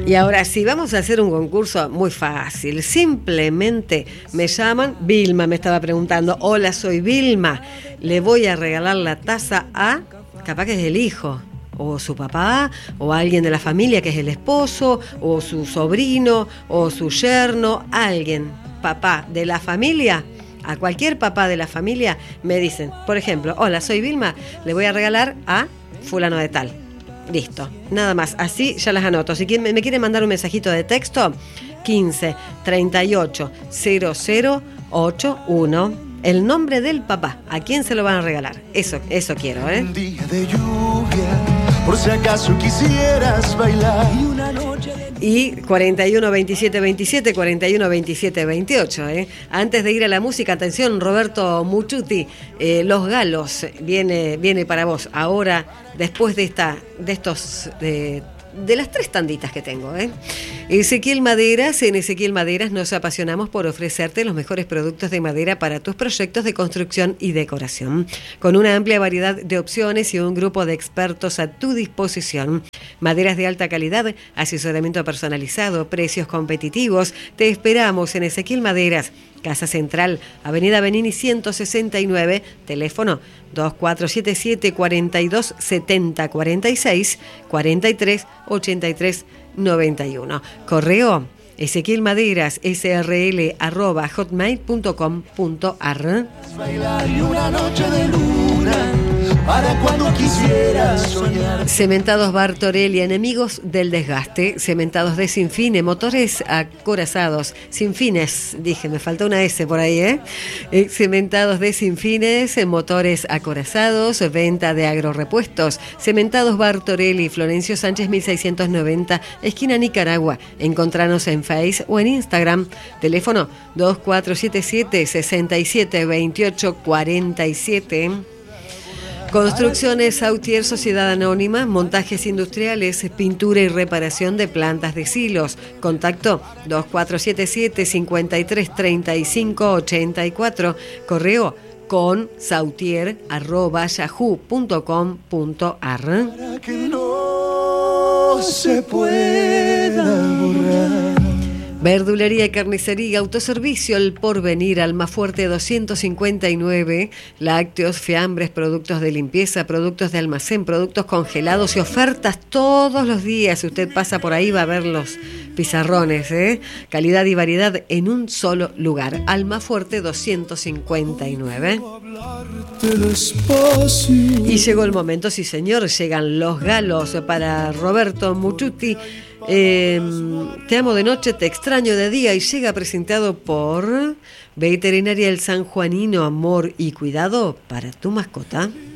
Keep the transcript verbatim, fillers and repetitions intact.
Y ahora sí, vamos a hacer un concurso muy fácil. Simplemente me llaman, Vilma me estaba preguntando, hola, soy Vilma, le voy a regalar la taza a, capaz que es el hijo, o su papá, o alguien de la familia que es el esposo, o su sobrino, o su yerno, alguien, papá de la familia. A cualquier papá de la familia me dicen, por ejemplo, hola, soy Vilma, le voy a regalar a fulano de tal. Listo, nada más, así ya las anoto. Si me, me quieren mandar un mensajito de texto, quince treinta y ocho cero cero ochenta y uno, el nombre del papá, ¿a quién se lo van a regalar? Eso, eso quiero, ¿eh? Un día de lluvia, por si acaso quisieras bailar. Y una noche de... Y cuarenta y uno veintisiete veintisiete, cuarenta y uno veintisiete veintiocho, ¿eh? Antes de ir a la música, atención, Roberto Muchuti, eh, Los Galos, viene, viene para vos. Ahora, después de esta, de estos, de, de las tres tanditas que tengo, ¿eh? Ezequiel Maderas, en Ezequiel Maderas nos apasionamos por ofrecerte los mejores productos de madera para tus proyectos de construcción y decoración, con una amplia variedad de opciones y un grupo de expertos a tu disposición. Maderas de alta calidad, asesoramiento personalizado, precios competitivos. Te esperamos en Ezequiel Maderas, Casa Central, Avenida Benini ciento sesenta y nueve, teléfono dos cuatro siete siete, cuatro dos siete cero, cuatro seis, cuarenta y tres, ochenta y tres, noventa y uno. Correo Ezequiel Maderas, srl arroba hotmail punto com punto ar. Bailar y una noche de luna, para cuando quisieras soñar. Cementados Bartorelli, enemigos del desgaste. Cementados de Sinfine, motores acorazados. Sinfines, dije, me faltó una S por ahí, ¿eh? eh cementados de Sinfines, motores acorazados, venta de agrorepuestos. Cementados Bartorelli, Florencio Sánchez mil seiscientos noventa, esquina Nicaragua. Encontranos en Face o en Instagram. Teléfono dos cuatro siete siete, seis siete dos ocho cuatro siete. Construcciones Sautier Sociedad Anónima, montajes industriales, pintura y reparación de plantas de silos. Contacto dos cuatro siete siete, cincuenta y tres, treinta y cinco, ochenta y cuatro. Correo con sautier arroba yahoo punto com punto ar. Para que no se pueda borrar. Verdulería y carnicería, autoservicio, El Porvenir, Almafuerte doscientos cincuenta y nueve, lácteos, fiambres, productos de limpieza, productos de almacén, productos congelados y ofertas todos los días. Si usted pasa por ahí va a ver los pizarrones, ¿eh? Calidad y variedad en un solo lugar. Almafuerte doscientos cincuenta y nueve. Y llegó el momento, sí señor, llegan Los Galos para Roberto Muchuti. Eh, te amo de noche, te extraño de día, y llega presentado por Veterinaria El Sanjuanino, amor y cuidado para tu mascota.